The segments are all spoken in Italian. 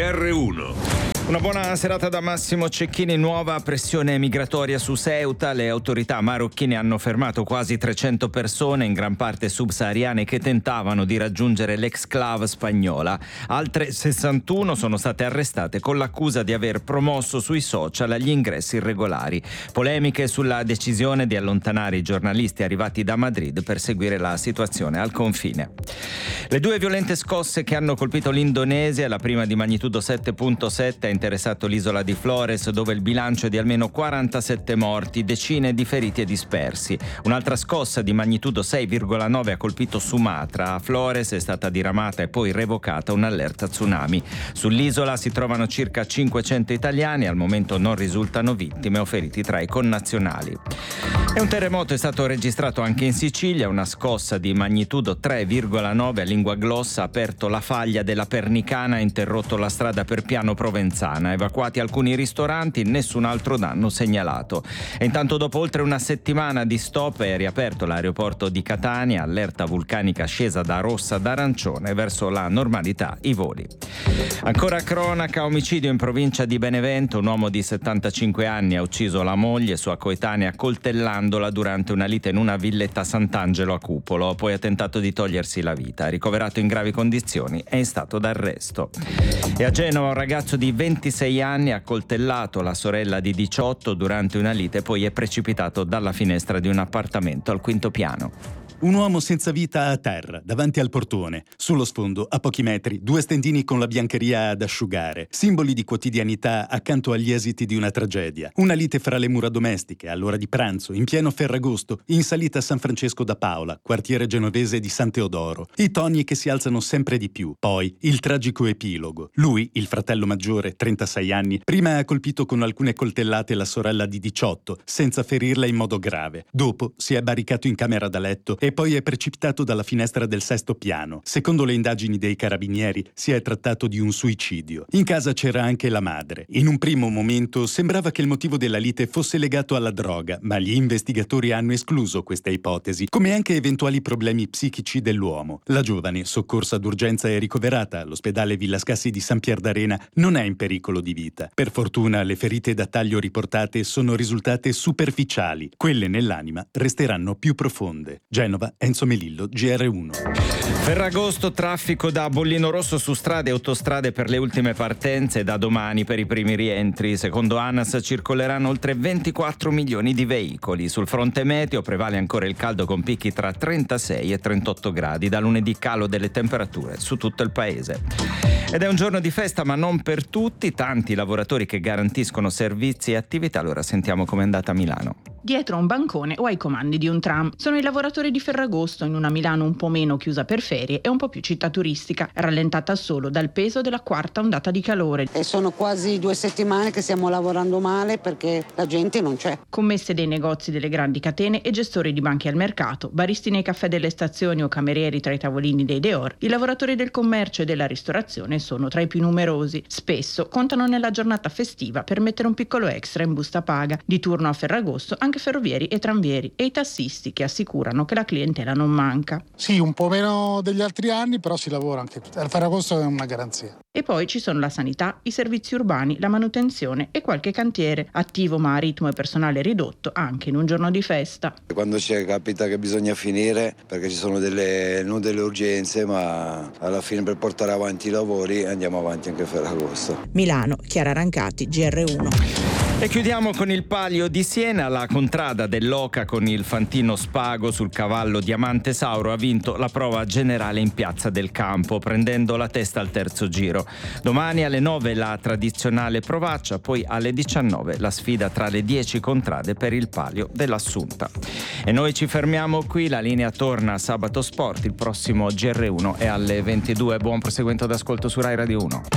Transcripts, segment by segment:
GR1. Una buona serata da Massimo Cecchini. Nuova pressione migratoria su Ceuta. Le autorità marocchine hanno fermato quasi 300 persone, in gran parte subsahariane, che tentavano di raggiungere l'exclave spagnola. Altre 61 sono state arrestate con l'accusa di aver promosso sui social gli ingressi irregolari. Polemiche sulla decisione di allontanare i giornalisti arrivati da Madrid per seguire la situazione al confine. Le due violente scosse che hanno colpito l'Indonesia, la prima di magnitudo 7.7 ha interessato l'isola di Flores, dove il bilancio è di almeno 47 morti, decine di feriti e dispersi. Un'altra scossa di magnitudo 6,9 ha colpito Sumatra. A Flores è stata diramata e poi revocata un'allerta tsunami. Sull'isola si trovano circa 500 italiani, al momento non risultano vittime o feriti tra i connazionali. E un terremoto è stato registrato anche in Sicilia. Una scossa di magnitudo 3,9 a Lingua Glossa ha aperto la faglia della Pernicana e interrotto la strada per Piano Provenzana. Evacuati alcuni ristoranti, nessun altro danno segnalato. E intanto, dopo oltre una settimana di stop, è riaperto l'aeroporto di Catania, allerta vulcanica scesa da rossa ad arancione, verso la normalità i voli. Ancora cronaca, omicidio in provincia di Benevento. Un uomo di 75 anni ha ucciso la moglie, sua coetanea, coltellandola durante una lite in una villetta a Sant'Angelo a Cupolo. Poi ha tentato di togliersi la vita. Ricoverato in gravi condizioni, è in stato d'arresto. E a Genova un ragazzo di 26 anni ha coltellato la sorella di 18 durante una lite, poi è precipitato dalla finestra di un appartamento al quinto piano. Un uomo senza vita a terra, davanti al portone. Sullo sfondo, a pochi metri, due stendini con la biancheria ad asciugare, simboli di quotidianità accanto agli esiti di una tragedia. Una lite fra le mura domestiche, all'ora di pranzo, in pieno Ferragosto, in salita a San Francesco da Paola, quartiere genovese di San Teodoro. I toni che si alzano sempre di più. Poi, il tragico epilogo. Lui, il fratello maggiore, 36 anni, prima ha colpito con alcune coltellate la sorella di 18, senza ferirla in modo grave. Dopo, si è barricato in camera da letto e poi è precipitato dalla finestra del sesto piano. Secondo le indagini dei carabinieri, si è trattato di un suicidio. In casa c'era anche la madre. In un primo momento sembrava che il motivo della lite fosse legato alla droga, ma gli investigatori hanno escluso questa ipotesi, come anche eventuali problemi psichici dell'uomo. La giovane, soccorsa d'urgenza e ricoverata all'ospedale Villa Scassi di San Pier d'Arena, non è in pericolo di vita. Per fortuna, le ferite da taglio riportate sono risultate superficiali. Quelle nell'anima resteranno più profonde. Genova, Enzo Melillo, GR1. Ferragosto, traffico da bollino rosso su strade e autostrade per le ultime partenze, da domani per i primi rientri. Secondo ANAS circoleranno oltre 24 milioni di veicoli. Sul fronte meteo prevale ancora il caldo con picchi tra 36 e 38 gradi. Da lunedì calo delle temperature su tutto il paese. Ed è un giorno di festa, ma non per tutti. Tanti lavoratori che garantiscono servizi e attività. Allora sentiamo com'è andata a Milano. Dietro a un bancone o ai comandi di un tram. Sono i lavoratori di Ferragosto, in una Milano un po' meno chiusa per ferie e un po' più città turistica, rallentata solo dal peso della quarta ondata di calore. E sono quasi 2 settimane che stiamo lavorando male perché la gente non c'è. Commesse dei negozi delle grandi catene e gestori di banchi al mercato, baristi nei caffè delle stazioni o camerieri tra i tavolini dei Deor, i lavoratori del commercio e della ristorazione sono tra i più numerosi. Spesso contano nella giornata festiva per mettere un piccolo extra in busta paga. Di turno a Ferragosto anche ferrovieri e tranvieri e i tassisti, che assicurano che la clientela non manca. Sì, un po' meno degli altri anni, però si lavora anche. Il Ferragosto è una garanzia. E poi ci sono la sanità, i servizi urbani, la manutenzione e qualche cantiere, attivo ma a ritmo e personale ridotto anche in un giorno di festa. Quando ci capita che bisogna finire, perché ci sono non delle urgenze, ma alla fine per portare avanti i lavori andiamo avanti anche a Ferragosto. Milano, Chiara Rancati, GR1. E chiudiamo con il Palio di Siena. La contrada dell'Oca con il fantino Spago sul cavallo Diamante Sauro ha vinto la prova generale in Piazza del Campo, prendendo la testa al terzo giro. Domani alle 9 la tradizionale provaccia, poi alle 19 la sfida tra le 10 contrade per il Palio dell'Assunta. E noi ci fermiamo qui, la linea torna a Sabato Sport, il prossimo GR1 è alle 22. Buon proseguimento d'ascolto su Rai Radio 1.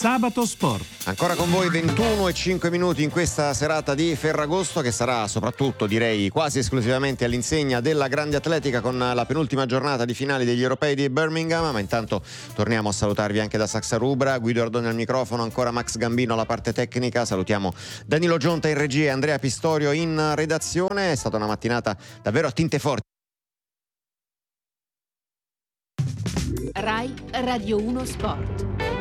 Sabato Sport. Ancora con voi 21:05 in questa serata di Ferragosto, che sarà soprattutto, direi, quasi esclusivamente all'insegna della grande atletica, con la penultima giornata di finali degli europei di Birmingham. Ma intanto torniamo a salutarvi anche da Saxa Rubra. Guido Ardoni al microfono, ancora Max Gambino alla parte tecnica. Salutiamo Danilo Gionta in regia e Andrea Pistorio in redazione. È stata una mattinata davvero a tinte forti. Rai Radio 1 Sport.